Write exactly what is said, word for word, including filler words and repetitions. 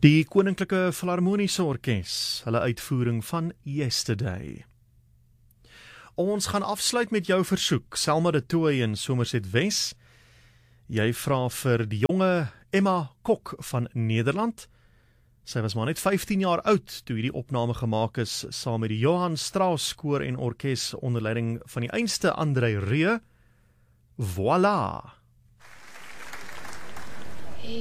Die Koninklike Filharmoniese Orkees, hulle uitvoering van Yesterday. Ons gaan afsluit met jou versoek, Selma de Tooy in Somerset Wes. Jy vra vir die jonge Emma Kok van Nederland. Sy was maar net vyftien jaar oud toe hierdie opname gemaak is saam met die Johann Strauss koor en orkes onder leiding van die einste André Rieu. Voilà!